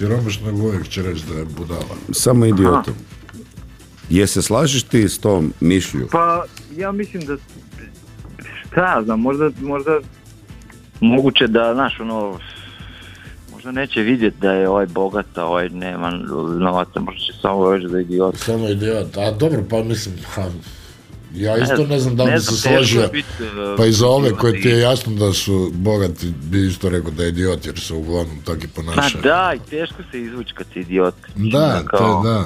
siromašnog uvijek će reći da je budala. Samo idiotom. Je se slažeš ti s tom mišlju? Pa, ja mislim da, šta ja znam, možda moguće da, znaš, ono, možda neće vidjeti da je ovaj bogat, a ovaj nema novaca, možda će samo reći da je idiot. Samo idiot, a dobro, pa mislim, ja isto ne znam da li bi se složio, pa i za ove koje ti je jasno da su bogati, bi isto rekao da je idiot, jer se uglavnom tako i ponašaju. Pa da, i teško se izvući kad si idiot. Da, to je da.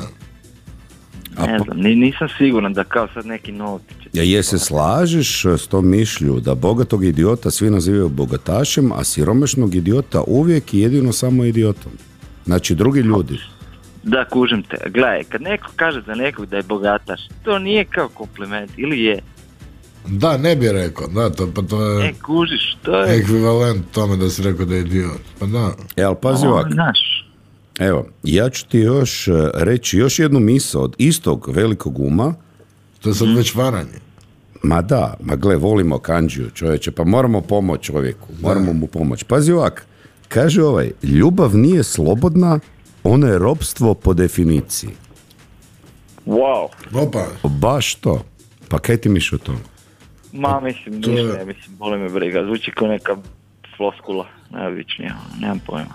Ne znam, nisam siguran da kao sad neki novci će... Je se slažeš s tom mišlju da bogatog idiota svi nazivaju bogatašem, a siromašnog idiota uvijek i jedino samo idiotom? Znači drugi ljudi. Da, kužim te. Gledaj, kad neko kaže za nekog da je bogataš, to nije kao kompliment, ili je? Da, ne bi rekao, da, to je... kužiš, to je... ekvivalent tome da si rekao da je idiot, pa da. Ali pazi ovako. Evo, ja ću ti još reći još jednu misao od istog velikog uma. To je sad već varanje. Ma da, gle, volimo Kandžiju, čovječe, pa moramo pomoći čovjeku, moramo mu pomoći. Pazi ovak, kaže ovaj, ljubav nije slobodna, ono je ropstvo po definiciji. Wow. Opa. Baš to. Pa kaj ti misliš o tom? Ma, mislim, ništa, mislim, boli me briga, zvuči kao neka floskula, najobičnija, nemam pojma.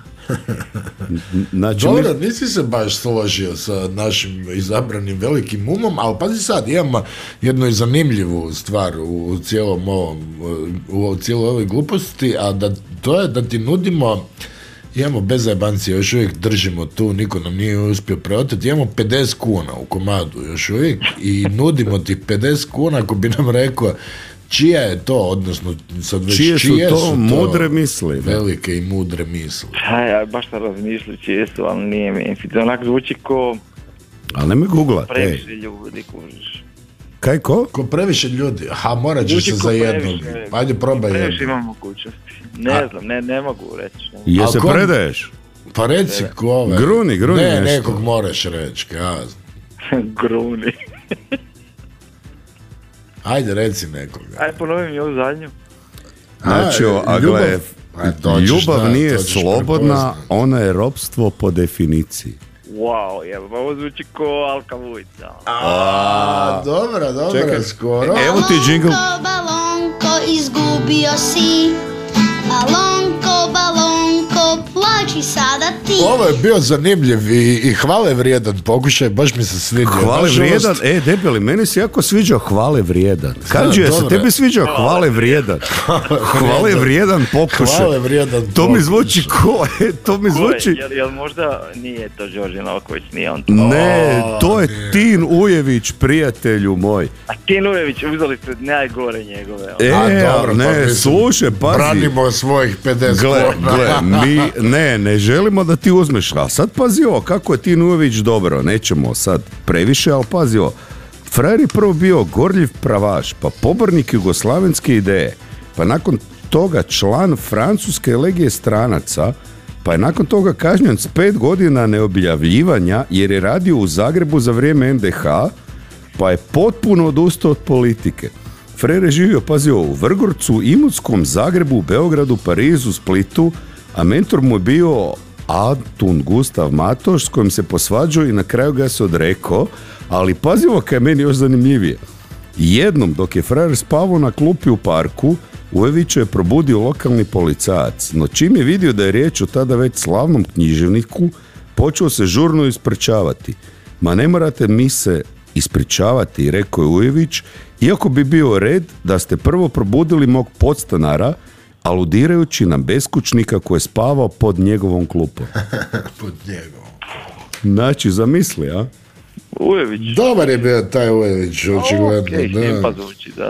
Znači, dobro, nisi se baš složio sa našim izabranim velikim umom, ali pazi sad, imamo jednu i zanimljivu stvar u cijelom ovom, u cijeloj ovoj gluposti, a da to je da ti nudimo, imamo bez zajebancije, još uvijek držimo tu, niko nam nije uspio preoteti, imamo 50 kuna u komadu još uvijek i nudimo ti 50 kuna ako bi nam rekao čija je to, odnosno sad već čije su to mudre misli. Velike i mudre misli. Ja baš sam razmišljao čije su, ali nije mi. Onak zvuči ko... Ali nemoj googlat. Previše ljudi, kužiš. Kaj ko? Ko previše ljudi. Aha, morat ćeš se za jednog. Ajde, probaj jednog. Previše imam mogućnosti. Ne znam, ne mogu reći. Je se predaješ? Pa reci ko ove. Gruni ne, nešto. Nekog moraš reći, kazam. Gruni. Ajde, reci nekoga. Ajde, ponovim je ovu zadnju. Znači, ljubav nije slobodna, ona je ropstvo po definiciji. Wow, jel, ovo zvuči ko Alka Vujica. Dobra, čekaj, skoro. Evo ti džingl. Balonko, izgubio si. Balonko, plači sada ti. Ovo je bio zanimljiv i hvale vrijedan pokušaj, baš mi se svidio. Hvale vrijedan, debeli, meni se jako sviđao hvale vrijedan. Kaži, se tebi sviđao hvale vrijedan? Hvale vrijedan pokušaj. Hvale vrijedan pokušaj. To mi zvuči to mi zvuči... Jel možda nije to Đorđe Novković, nije on to? Ne, to je Tin Ujević, prijatelju moj. A Tin Ujević, uzeli ste najgore njegove. Dobro, ne, slušaj, pazi. Branimo svojih 50 Gle, mi ne želimo da ti uzmeš, a sad pazi ovo, kako je Tin Ujević dobro, nećemo sad previše, ali pazi ovo. Frajer je prvo bio gorljiv pravaš, pa pobornik jugoslavenske ideje, pa nakon toga član francuske legije stranaca, pa je nakon toga kažnjen s 5 godina neobjavljivanja jer je radio u Zagrebu za vrijeme NDH, pa je potpuno odustao od politike. Frajer je živio, pazi ovo, u Vrgorcu, Imotskom, Zagrebu, Beogradu, Parizu, Splitu, a mentor mu je bio Antun Gustav Matoš s kojim se posvađao i na kraju ga se odrekao, ali pazi ovo kaj je meni još zanimljivije. Jednom dok je frajer spavao na klupi u parku, Ujevića je probudio lokalni policajac, no čim je vidio da je riječ o tada već slavnom književniku, počeo se žurno ispričavati. Ma ne morate mi se ispričavati, rekao je Ujević, iako bi bio red da ste prvo probudili mog podstanara, aludirajući na beskućnika koji je spavao pod njegovom klupom. Pod njegovom. Znači, zamisli, a? Ujević. Dobar je bio taj Ujević, očigledno. Okej, da.